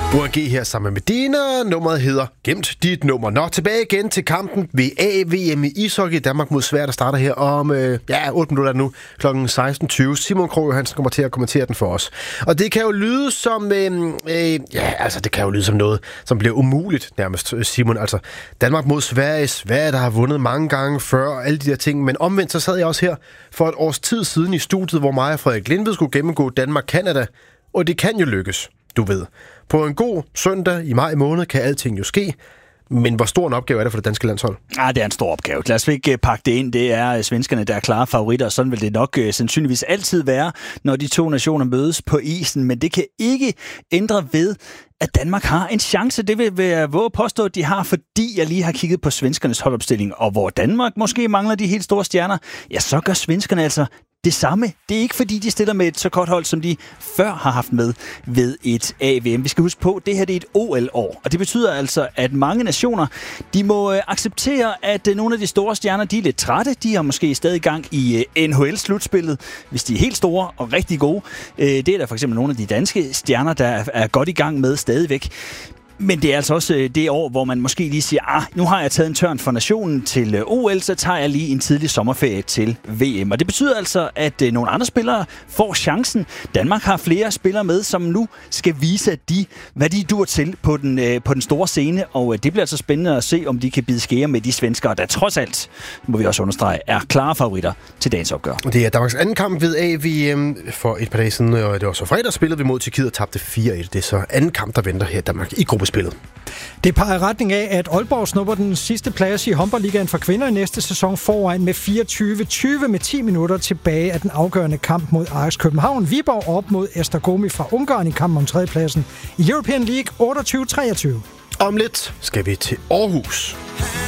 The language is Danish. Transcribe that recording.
UNG her sammen med Dina. Nummeret hedder Gemt dit nummer. Nå, tilbage igen til kampen ved AVM i ishockey. Danmark mod Sverige, der starter her om 8 minutter nu, kl. 16.20. Simon Krog Johansen kommer til at kommentere den for os. Og det kan jo lyde som, det kan jo lyde som noget, som bliver umuligt nærmest, Simon. Altså, Danmark mod Sverige, Sverige, der har vundet mange gange før, og alle de der ting. Men omvendt, så sad jeg også her for et års tid siden i studiet, hvor mig og Frederik Lindved skulle gennemgå Danmark-Canada. Og det kan jo lykkes, du ved. På en god søndag i maj måned kan alting jo ske, men hvor stor en opgave er det for det danske landshold? Det er en stor opgave. Lad os ikke pakke det ind. Det er svenskerne, der er klare favoritter, og sådan vil det nok sandsynligvis altid være, når de to nationer mødes på isen. Men det kan ikke ændre ved, at Danmark har en chance. Det vil jeg våge påstå, at de har, fordi jeg lige har kigget på svenskernes holdopstilling, og hvor Danmark måske mangler de helt store stjerner, ja, så gør svenskerne altså det samme. Det er ikke fordi, de stiller med et så godt hold, som de før har haft med ved et AVM. Vi skal huske på, at det her det er et OL-år, og det betyder altså, at mange nationer, de må acceptere, at nogle af de store stjerner, de er lidt trætte. De har måske stadig gang i NHL-slutspillet, hvis de er helt store og rigtig gode. Det er der for eksempel nogle af de danske stjerner, der er godt i gang med stadigvæk. Men det er altså også det år, hvor man måske lige siger, nu har jeg taget en tørn for nationen til OL, så tager jeg lige en tidlig sommerferie til VM. Og det betyder altså, at nogle andre spillere får chancen. Danmark har flere spillere med, som nu skal vise, hvad de dur til på den store scene. Og det bliver altså spændende at se, om de kan bide skære med de svenskere, der trods alt, må vi også understrege, er klare favoritter til dagens opgør. Det er Danmarks anden kamp ved AVM for et par dage siden, og det var så fredag, spillede vi mod Tjekkiet og tabte 4-1. Det er så anden kamp, der venter her i Danmark i gruppespillet. Det peger i retning af, at Aalborg snupper den sidste plads i håndboldligaen for kvinder i næste sæson foran med 24-20 med 10 minutter tilbage af den afgørende kamp mod Ajax København. Viborg op mod Esztergomi fra Ungarn i kampen om tredjepladsen i European League 28-23. Om lidt skal vi til Aarhus.